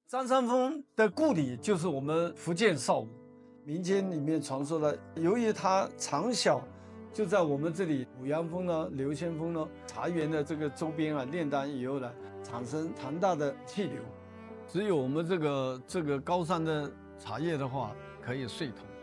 张三丰的故里就是我们福建邵武，民间里面传说的，由于它长小，就在我们这里五羊峰呢、流仙峰呢、茶园的这个周边啊，炼丹以后呢，产生庞大的气流，只有我们这个高山的茶叶的话，可以碎铜。